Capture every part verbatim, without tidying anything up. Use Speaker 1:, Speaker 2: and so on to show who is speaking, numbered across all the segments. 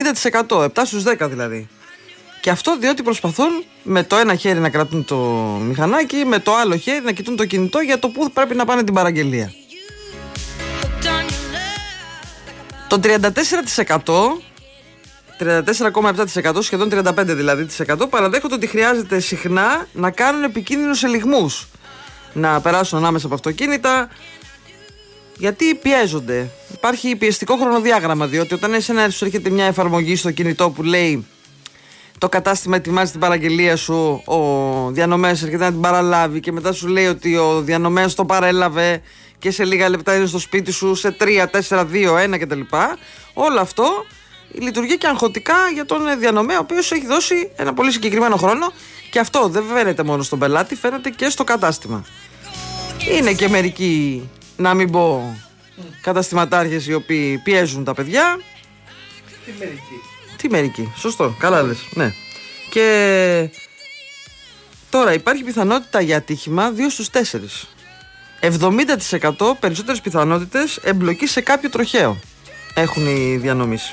Speaker 1: εβδομήντα τοις εκατό, επτά στους δέκα δηλαδή. Και αυτό διότι προσπαθούν με το ένα χέρι να κρατούν το μηχανάκι, με το άλλο χέρι να κοιτούν το κινητό για το που πρέπει να πάνε την παραγγελία. Το τριάντα τέσσερα τοις εκατό, τριάντα τέσσερα κόμμα επτά τοις εκατό, σχεδόν τριάντα πέντε δηλαδή τοις εκατό, παραδέχονται ότι χρειάζεται συχνά να κάνουν επικίνδυνους ελιγμούς. Να περάσουν ανάμεσα από αυτοκίνητα, γιατί πιέζονται. Υπάρχει πιεστικό χρονοδιάγραμμα, διότι όταν εσένα σου έρχεται μια εφαρμογή στο κινητό που λέει το κατάστημα ετοιμάζει την παραγγελία σου, ο διανομέας έρχεται να την παραλάβει και μετά σου λέει ότι ο διανομέας το παρέλαβε και σε λίγα λεπτά είναι στο σπίτι σου, σε τρία, τέσσερα, δύο, ένα κτλ. Όλο αυτό λειτουργεί και αγχωτικά για τον διανομέα, ο οποίος έχει δώσει ένα πολύ συγκεκριμένο χρόνο, και αυτό δεν φαίνεται μόνο στον πελάτη, φαίνεται και στο κατάστημα. Είναι και μερικοί, να μην πω καταστηματάρχες, οι οποίοι πιέζουν τα παιδιά.
Speaker 2: Τι μερικοί.
Speaker 1: Τι μερικοί, σωστό, καλά λες, ναι. Και τώρα υπάρχει πιθανότητα για ατύχημα δύο στους τέσσερις. εβδομήντα τοις εκατό περισσότερες πιθανότητες εμπλοκή σε κάποιο τροχαίο έχουν οι διανομείς.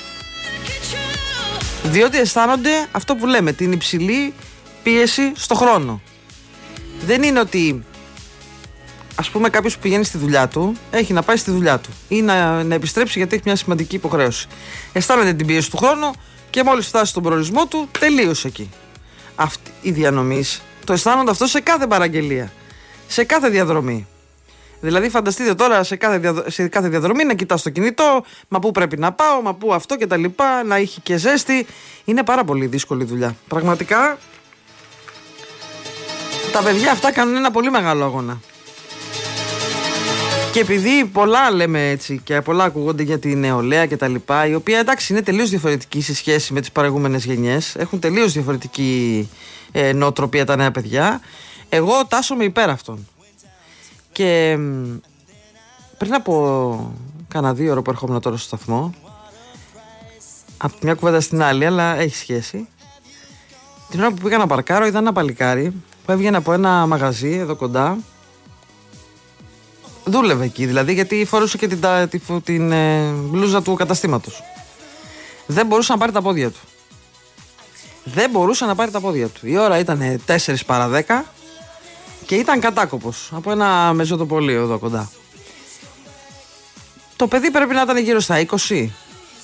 Speaker 1: Διότι αισθάνονται αυτό που λέμε, την υψηλή πίεση στο χρόνο. Δεν είναι ότι, ας πούμε, κάποιος που πηγαίνει στη δουλειά του έχει να πάει στη δουλειά του ή να, να επιστρέψει γιατί έχει μια σημαντική υποχρέωση. Αισθάνεται την πίεση του χρόνου και μόλις φτάσει στον προορισμό του, τελείωσε εκεί. Αυτοί οι διανομείς το αισθάνονται αυτό σε κάθε παραγγελία, σε κάθε διαδρομή. Δηλαδή, φανταστείτε τώρα σε κάθε, διαδρο... σε κάθε διαδρομή να κοιτάς το κινητό, μα πού πρέπει να πάω, μα πού αυτό και τα λοιπά, να έχει και ζέστη. Είναι πάρα πολύ δύσκολη δουλειά. Πραγματικά, τα παιδιά αυτά κάνουν ένα πολύ μεγάλο αγώνα. Και επειδή πολλά λέμε έτσι και πολλά ακούγονται για τη νεολαία και τα λοιπά, η οποία εντάξει είναι τελείως διαφορετική σε σχέση με τις προηγούμενες γενιές, έχουν τελείως διαφορετική ε, νοοτροπία τα νέα παιδιά, εγώ τάσσομαι υπέρ αυτών. Και πριν από κάνα δύο ώρα που ερχόμουν τώρα στο σταθμό, από μια κουβέντα στην άλλη, αλλά έχει σχέση, την ώρα που πήγα να παρκάρω είδα ένα παλικάρι που έβγαινε από ένα μαγαζί εδώ κοντά. Δούλευε εκεί δηλαδή, γιατί φορούσε και την, την, την ε, μπλούζα του καταστήματος. Δεν μπορούσε να πάρει τα πόδια του. Δεν μπορούσε να πάρει τα πόδια του. Η ώρα ήταν τέσσερις παρά δέκα και ήταν κατάκοπος από ένα μεζοτοπολείο εδώ κοντά. Το παιδί πρέπει να ήταν γύρω στα είκοσι.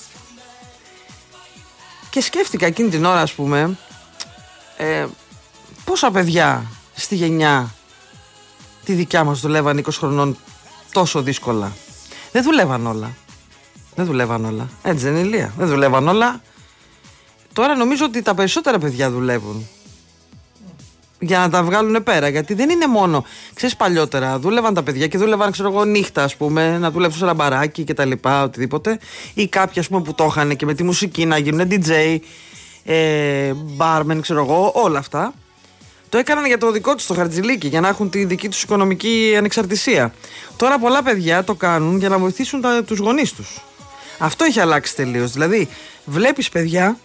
Speaker 1: Και σκέφτηκα εκείνη την ώρα, ας πούμε, ε, πόσα παιδιά στη γενιά τη δικιά μας δουλεύαν είκοσι χρονών τόσο δύσκολα. Δεν δουλεύαν όλα. Δεν δουλεύαν όλα. Έτσι δεν είναι, Ηλία? Δεν δουλεύαν όλα. Τώρα νομίζω ότι τα περισσότερα παιδιά δουλεύουν για να τα βγάλουν πέρα. Γιατί δεν είναι μόνο, ξέρεις, παλιότερα δούλευαν τα παιδιά και δούλευαν, ξέρω εγώ, νύχτα, ας πούμε, να δουλεύουν σε ένα μπαράκι και τα λοιπά, οτιδήποτε. Ή κάποιοι, ας πούμε, που το είχαν και με τη μουσική να γίνουν ντι τζέι, ε, barman, ξέρω εγώ, όλα αυτά. Το έκαναν για το δικό τους το χαρτζηλίκι, για να έχουν τη δική τους οικονομική ανεξαρτησία. Τώρα πολλά παιδιά το κάνουν για να βοηθήσουν τα, τους γονείς τους. Αυτό έχει αλλάξει τελείως. Δηλαδή, βλέπεις παιδιά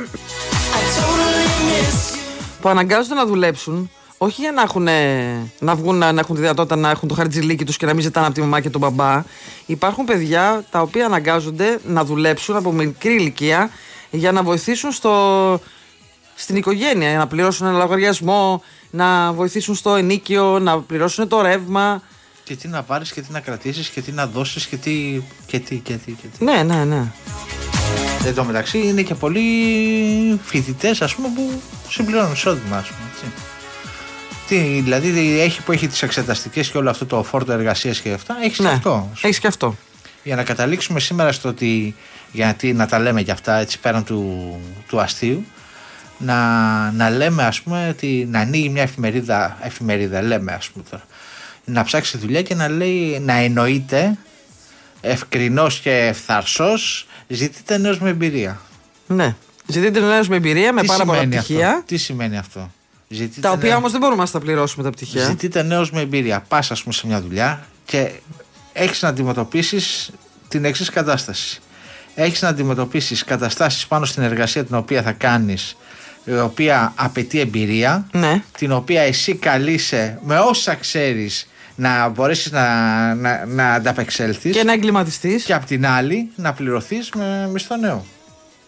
Speaker 1: που αναγκάζονται να δουλέψουν, όχι για να, έχουν, να βγουν, να έχουν τη δυνατότητα να έχουν το χαρτζηλίκι τους και να μην ζητάνε από τη μαμά και τον μπαμπά. Υπάρχουν παιδιά τα οποία αναγκάζονται να δουλέψουν από μικρή ηλικία για να βοηθήσουν στο, στην οικογένεια, να πληρώσουν ένα λογαριασμό, να βοηθήσουν στο ενίκιο, να πληρώσουν το ρεύμα.
Speaker 2: Και τι να πάρεις και τι να κρατήσεις και τι να δώσεις και τι και τι και τι, και τι.
Speaker 1: Ναι, ναι, ναι.
Speaker 2: Εν τω μεταξύ είναι και πολλοί φοιτητές, ας πούμε, που συμπληρώνουν εισόδημα, ας πούμε, έτσι. Τι, δηλαδή έχει, που έχει τις εξεταστικές και όλο αυτό το φόρτο εργασίας και αυτά, έχεις, ναι, και αυτό.
Speaker 1: Έχεις και αυτό.
Speaker 2: Για να καταλήξουμε σήμερα στο ότι, γιατί να τα λέμε και αυτά έτσι πέραν του, του αστείου, να, να λέμε, ας πούμε, ότι να ανοίγει μια εφημερίδα, εφημερίδα λέμε, ας πούμε τώρα, να ψάξει δουλειά και να λέει, να εννοείται ευκρινώς και ευθαρσός, ζητείτε νέος με εμπειρία.
Speaker 1: Ναι, ζητείτε νέος με εμπειρία, με
Speaker 2: Τι
Speaker 1: πάρα πολλά πτυχία.
Speaker 2: Αυτό? Τι σημαίνει αυτό? Ζητείτε
Speaker 1: τα οποία
Speaker 2: νέο...
Speaker 1: όμως δεν μπορούμε να τα πληρώσουμε τα πτυχία.
Speaker 2: Ζητείτε νέος με εμπειρία. Πας, ας πούμε, σε μια δουλειά και έχεις να αντιμετωπίσεις την εξής κατάσταση. Έχεις να αντιμετωπίσεις καταστάσεις πάνω στην εργασία την οποία θα κάνεις, η οποία απαιτεί εμπειρία,
Speaker 1: ναι,
Speaker 2: την οποία εσύ καλείσαι με όσα ξέρεις να μπορέσεις να, να, να ανταπεξέλθεις
Speaker 1: και να εγκληματιστείς,
Speaker 2: και απ' την άλλη να πληρωθείς με μισθό νέο.